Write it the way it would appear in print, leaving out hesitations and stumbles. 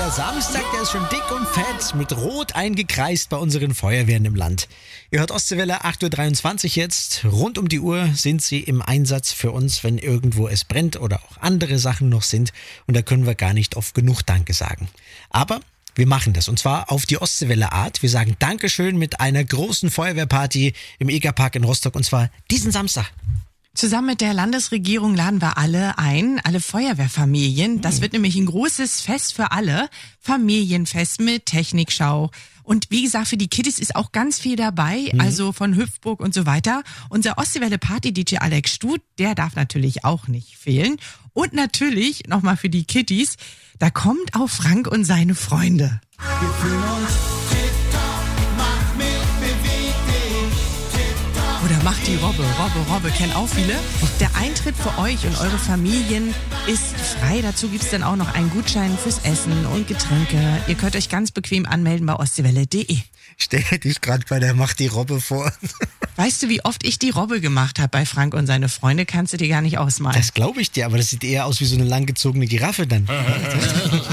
Der Samstag, der ist schon dick und fett mit Rot eingekreist bei unseren Feuerwehren im Land. Ihr hört Ostseewelle, 8.23 Uhr jetzt. Rund um die Uhr sind sie im Einsatz für uns, wenn irgendwo es brennt oder auch andere Sachen noch sind. Und da können wir gar nicht oft genug Danke sagen. Aber wir machen das, und zwar auf die Ostseewelle-Art. Wir sagen Dankeschön mit einer großen Feuerwehrparty im Egerpark in Rostock, und zwar diesen Samstag. Zusammen mit der Landesregierung laden wir alle ein, alle Feuerwehrfamilien. Das wird nämlich ein großes Fest für alle. Familienfest mit Technikschau. Und wie gesagt, für die Kiddies ist auch ganz viel dabei, also von Hüpfburg und so weiter. Unser Ostseewelle-Party-DJ Alex Stut, der darf natürlich auch nicht fehlen. Und natürlich, nochmal für die Kiddies, da kommt auch Frank und seine Freunde. Wir fühlen uns tipptopp, mach mit, beweg dich, tipptopp. Oder macht die Robbe. Robbe kennen auch viele. Der Eintritt für euch und eure Familien ist frei. Dazu gibt's dann auch noch einen Gutschein fürs Essen und Getränke. Ihr könnt euch ganz bequem anmelden bei ostseewelle.de. Stell dich gerade bei der Macht die Robbe vor. Weißt du, wie oft ich die Robbe gemacht habe bei Frank und seine Freunde? Kannst du dir gar nicht ausmalen. Das glaube ich dir, aber das sieht eher aus wie so eine langgezogene Giraffe dann.